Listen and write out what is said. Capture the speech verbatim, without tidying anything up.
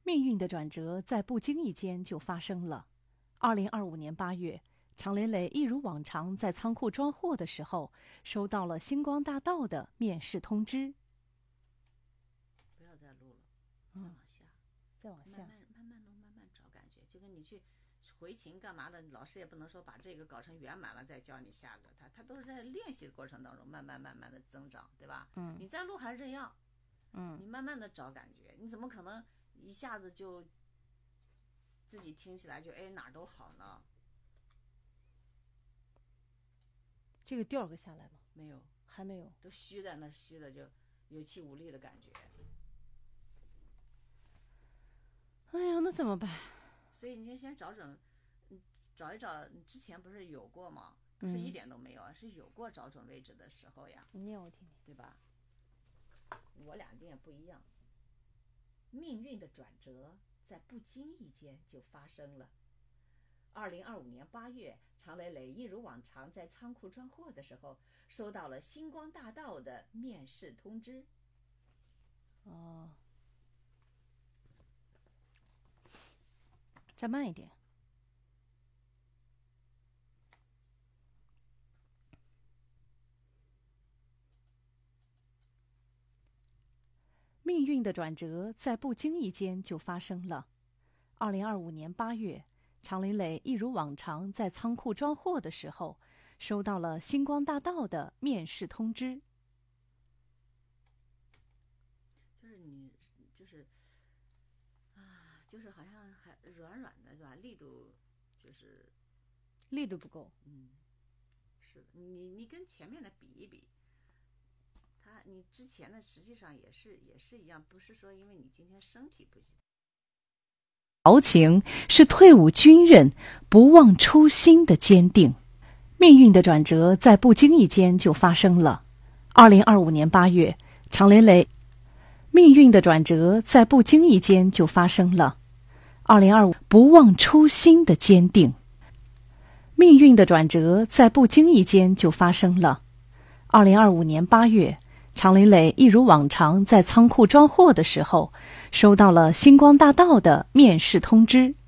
命运的转折在不经意间就发生了。二零二五年八月，常磊磊一如往常在仓库装货的时候，收到了星光大道的面试通知。 不要再录了， 嗯， 再往下， 再往下， 慢慢慢慢录，慢慢找感觉。就跟你去回琴干嘛的，老师也不能说把这个搞成圆满了再教你下个，他他都是在练习的过程当中慢慢慢慢的增长，对吧？ 嗯， 你再录还是这样， 嗯， 你慢慢的找感觉，你怎么可能一下子就自己听起来就哎哪儿都好呢？ 这个调儿下来吗？ 没有， 还没有， 都虚的，那虚的就有气无力的感觉。 哎呀，那怎么办？ 所以你就先找准，找一找，你之前不是有过吗？不是一点都没有，嗯、是有过找准位置的时候呀。 你念我听听， 对吧？我俩念不一样。命运的转折在不经意间就发生了。二零二五年八月，常磊磊一如往常在仓库装货的时候，收到了星光大道的面试通知。 哦，再慢一点。命运的转折在不经意间就发生了。二零二五年八月，常磊磊一如往常在仓库装货的时候，收到了星光大道的面试通知。 就是你，就是啊，就是好像还软软的，是吧？力度就是力度不够。 嗯，是的，你你跟前面的比一比。他，你之前的实际上也是也是一样，不是说因为你今天身体不行。 豪情是退伍军人不忘初心的坚定。命运的转折在不经意间就发生了。二零二五年八月，常磊磊。命运的转折在不经意间就发生了。二零二五不忘初心的坚定。命运的转折在不经意间就发生了。二零二五年八月。常磊磊一如往常在仓库装货的时候，收到了星光大道的面试通知。